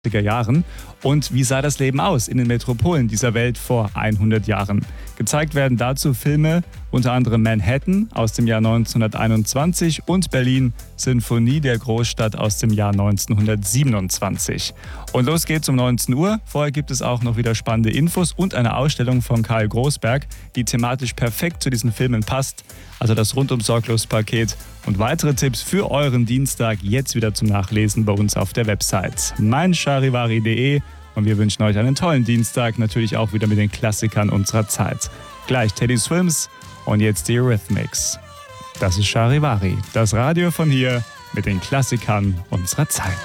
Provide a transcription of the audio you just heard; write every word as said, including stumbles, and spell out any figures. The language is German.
Jahren. Und wie sah das Leben aus in den Metropolen dieser Welt vor hundert Jahren? Gezeigt werden dazu Filme, unter anderem Manhattan aus dem Jahr neunzehnhunderteinundzwanzig und Berlin, Sinfonie der Großstadt aus dem Jahr neunzehnhundertsiebenundzwanzig. Und los geht's um neunzehn Uhr. Vorher gibt es auch noch wieder spannende Infos und eine Ausstellung von Karl Großberg, die thematisch perfekt zu diesen Filmen passt. Also das Rundum-Sorglos-Paket und weitere Tipps für euren Dienstag jetzt wieder zum Nachlesen bei uns auf der Website mein charivari punkt de und wir wünschen euch einen tollen Dienstag, natürlich auch wieder mit den Klassikern unserer Zeit. Gleich Teddy Swims und jetzt die Eurythmics. Das ist Charivari, das Radio von hier mit den Klassikern unserer Zeit.